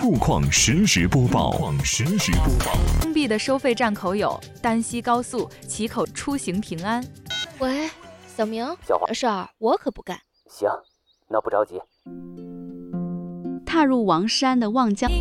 路况实时播报。 封闭的收费站口有丹西高速旗口出行平安。 喂，小明， 小黄， 事儿我可不干。 行，那不着急。 踏入王山的望江。